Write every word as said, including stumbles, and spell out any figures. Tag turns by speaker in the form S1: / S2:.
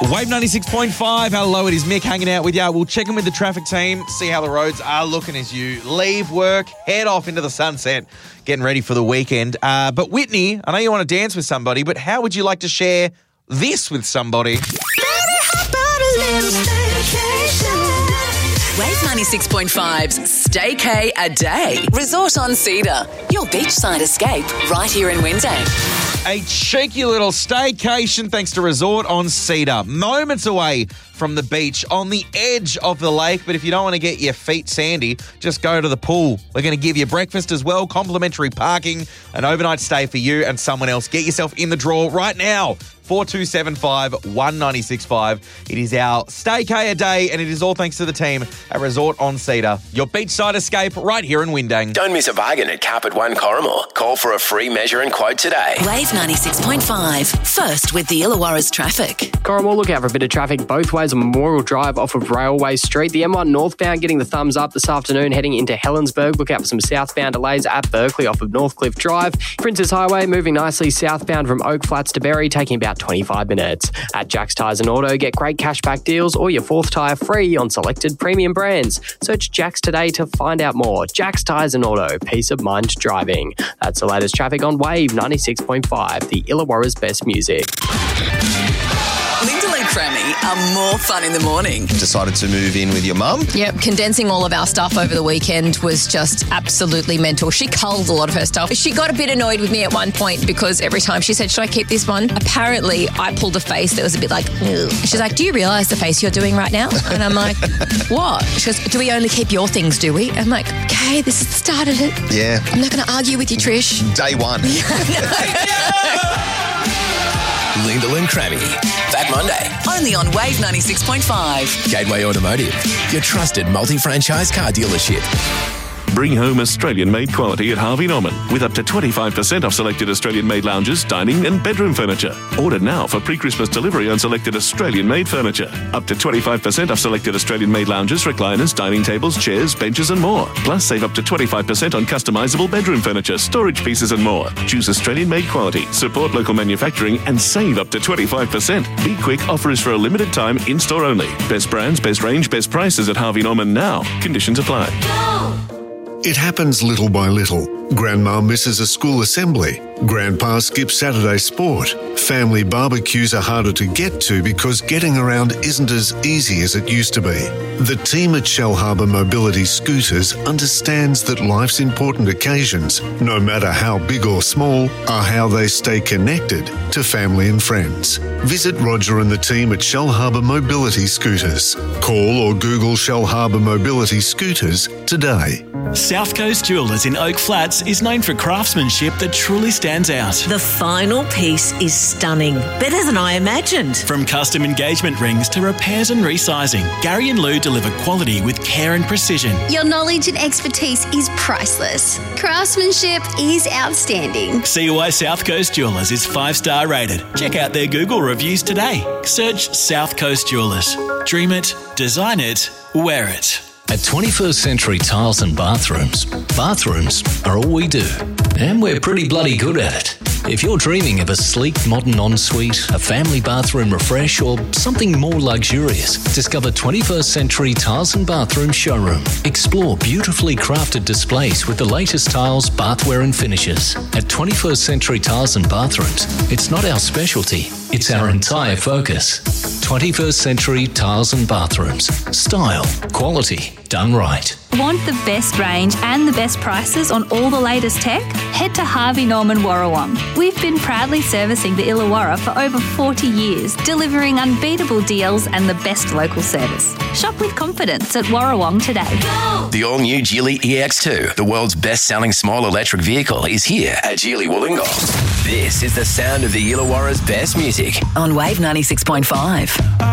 S1: Wave ninety-six point five. Hello, it is Mick hanging out with you. We'll check in with the traffic team, see how the roads are looking as you leave work, head off into the sunset, getting ready for the weekend. Uh, but Whitney, I know you want to dance with somebody, but how would you like to share this with somebody?
S2: Wave ninety-six point five's Staycay a Day. Resort on Cedar. Your beachside escape right here in Windang.
S1: A cheeky little staycation thanks to Resort on Cedar. Moments away from the beach on the edge of the lake. But if you don't want to get your feet sandy, just go to the pool. We're going to give you breakfast as well, complimentary parking, an overnight stay for you and someone else. Get yourself in the draw right now. four two seven five, one nine six five. It is our Staycay a Day, and it is all thanks to the team at Resort on Cedar. Your beachside escape right here in Windang.
S3: Don't miss a bargain at Carpet One Corrimore. Call for a free measure and quote today.
S2: Wave ninety-six point five. First with the Illawarra's traffic.
S4: Corrimore, look out for a bit of traffic both ways on Memorial Drive off of Railway Street. The M one northbound getting the thumbs up this afternoon heading into Helensburgh. Look out for some southbound delays at Berkeley off of Northcliffe Drive. Princess Highway moving nicely southbound from Oak Flats to Berry, taking about twenty-five minutes. At Jack's Tyres and Auto, get great cashback deals or your fourth tyre free on selected premium brands. Search Jack's today to find out more. Jack's Tyres and Auto, peace of mind driving. That's the latest traffic on Wave ninety-six point five, the Illawarra's best music.
S2: Lyndall and Crammy are more fun in the morning.
S5: Decided to move in with your mum?
S6: Yep, condensing all of our stuff over the weekend was just absolutely mental. She culled a lot of her stuff. She got a bit annoyed with me at one point because every time she said, should I keep this one? Apparently, I pulled a face that was a bit like, ugh. She's like, do you realise the face you're doing right now? And I'm like, what? She goes, do we only keep your things, do we? I'm like, okay, this has started it.
S5: Yeah.
S6: I'm not going to argue with you, Trish.
S5: Day one.
S3: Lyndall and Crammy. Back Monday.
S2: Only on Wave ninety-six point five.
S3: Gateway Automotive. Your trusted multi-franchise car dealership.
S7: Bring home Australian-made quality at Harvey Norman with up to twenty-five percent off selected Australian-made lounges, dining and bedroom furniture. Order now for pre-Christmas delivery on selected Australian-made furniture. Up to twenty-five percent off selected Australian-made lounges, recliners, dining tables, chairs, benches and more. Plus, save up to twenty-five percent on customisable bedroom furniture, storage pieces and more. Choose Australian-made quality, support local manufacturing and save up to twenty-five percent. Be quick, offer is for a limited time, in-store only. Best brands, best range, best prices at Harvey Norman now. Conditions apply.
S8: It happens little by little. Grandma misses a school assembly. Grandpa skips Saturday sport. Family barbecues are harder to get to because getting around isn't as easy as it used to be. The team at Shellharbour Mobility Scooters understands that life's important occasions, no matter how big or small, are how they stay connected to family and friends. Visit Roger and the team at Shellharbour Mobility Scooters. Call or Google Shellharbour Mobility Scooters today.
S9: South Coast Jewellers in Oak Flats is known for craftsmanship that truly stands out.
S10: The final piece is stunning, better than I imagined.
S9: From custom engagement rings to repairs and resizing, Gary and Lou deliver quality with care and precision.
S11: Your knowledge and expertise is priceless. Craftsmanship is outstanding.
S9: C O I South Coast Jewellers is five-star rated. Check out their Google reviews today. Search South Coast Jewellers. Dream it, design it, wear it.
S12: At twenty-first Century Tiles and Bathrooms, bathrooms are all we do, and we're pretty bloody good at it. If you're dreaming of a sleek, modern ensuite, a family bathroom refresh, or something more luxurious, discover twenty-first Century Tiles and Bathroom Showroom. Explore beautifully crafted displays with the latest tiles, bathware and finishes. At twenty-first Century Tiles and Bathrooms, it's not our specialty, it's our entire focus. twenty-first Century Tiles and Bathrooms. Style, quality, done right.
S13: Want the best range and the best prices on all the latest tech? Head to Harvey Norman Warrawong. We've been proudly servicing the Illawarra for over forty years, delivering unbeatable deals and the best local service. Shop with confidence at Warrawong today.
S3: The all-new Geely E X two, the world's best-selling small electric vehicle, is here at Geely Wollongong. This is the sound of the Illawarra's best music
S2: on Wave ninety-six point five.